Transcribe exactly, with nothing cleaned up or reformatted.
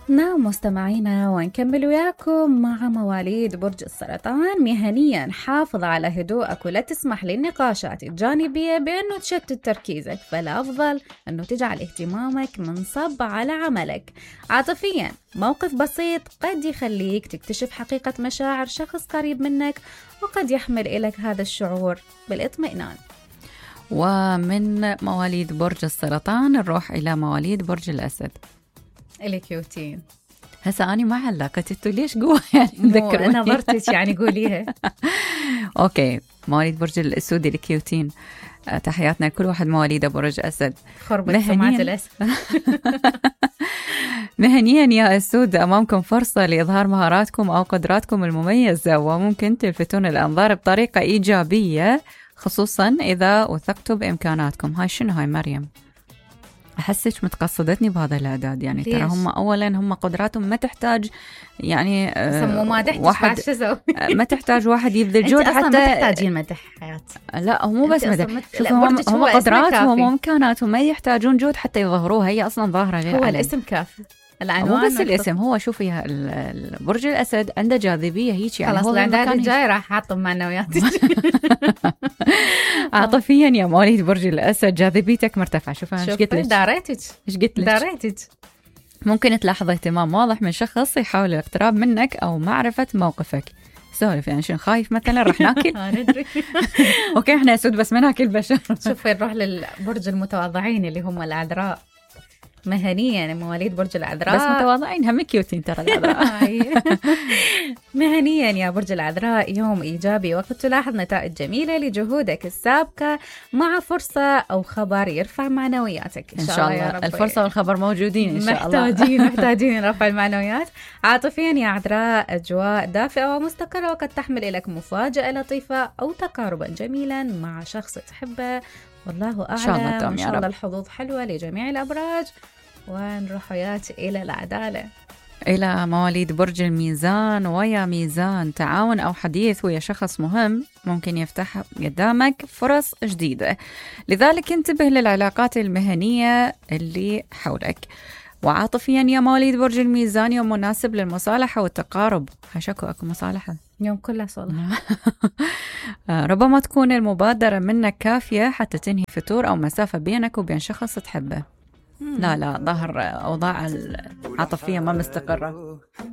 نعم مستمعينا، ونكمل وياكم مع مواليد برج السرطان. مهنيا حافظ على هدوءك ولا تسمح للنقاشات الجانبية بأنه تشتت تركيزك، فالأفضل أنه تجعل اهتمامك منصب على عملك. عاطفيا موقف بسيط قد يخليك تكتشف حقيقة مشاعر شخص قريب منك، وقد يحمل إليك هذا الشعور بالاطمئنان. ومن مواليد برج السرطان نروح إلى مواليد برج الأسد. الكيوتين هسا أنا ما علقت، انتوا ليش قوة يعني مو أنا ضرتك يعني قوليها. أوكي، مواليد برج الأسود الكيوتين، تحياتنا لكل واحد مواليد برج أسد. خربت سمعة الأسد. مهنيا يا أسود، أمامكم فرصة لإظهار مهاراتكم أو قدراتكم المميزة، وممكن تلفتون الأنظار بطريقة إيجابية، خصوصا إذا وثقتوا بإمكاناتكم. هاي شنو هاي مريم؟ أحسك متقصدتني بهذا الإعداد، يعني ترى هم أولا هم قدراتهم ما تحتاج يعني آه ما واحد ما تحتاج واحد يبذل جهد حتى. ما تحتاجين مدح حياة. لا هو بس مدح، شوف هم, هم قدراتهم وإمكاناتهم ما يحتاجون جهد حتى يظهروها، هي أصلا ظاهرة هو العلم. الاسم كافي، مو بس الاسم. هو شوفي برج الأسد عنده جاذبية هيك، يعني خلاص الإعداد الجاي راح أحطم معنويات. عاطفيا يا مواليد برج الأسد جاذبيتك مرتفعة. شوف أنا ايش قلت لك، داريتك ايش قلت لك داريتك ممكن تلاحظ اهتمام واضح من شخص يحاول الاقتراب منك أو معرفة موقفك. سولف يعني شنو خايف مثلا راح ناكل؟ اوكي احنا اسود بس ما ناكل بشر. شوفي نروح للبرج المتواضعين اللي هم العذراء. مهنيا مواليد برج العذراء بس متواضعين هم كيوتين ترى العذراء. مهنيا يا برج العذراء يوم إيجابي، وقد تلاحظ نتائج جميلة لجهودك السابقة مع فرصة أو خبر يرفع معنوياتك. إن شاء الله يا رب. الفرصة والخبر موجودين إن شاء الله. محتاجين محتاجين رفع المعنويات. عاطفيا يا عذراء أجواء دافئة ومستقرة، وقد تحمل لك مفاجأة لطيفة أو تقاربا جميلا مع شخص تحبه، والله أعلم. إن شاء الله, إن شاء الله الحظوظ حلوة لجميع الأبراج. ونروح وياك إلى العدالة، إلى مواليد برج الميزان. ويا ميزان، تعاون أو حديث ويا شخص مهم ممكن يفتح قدامك فرص جديدة، لذلك انتبه للعلاقات المهنية اللي حولك. وعاطفيا يا مواليد برج الميزان يوم مناسب للمصالحة والتقارب. حشكوا أكو مصالحة يوم كله صالح. ربما تكون المبادرة منك كافية حتى تنهي فتور أو مسافة بينك وبين شخص تحبه. لا لا ظهر أوضاع العاطفية ما مستقرة.